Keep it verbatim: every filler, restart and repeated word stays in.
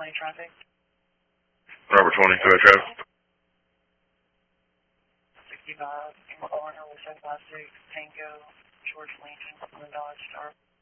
twenty traffic. Robert twenty, go ahead, traffic. sixty-five in the corner with seven five six, Tango, George Lincoln, one Dodge Star.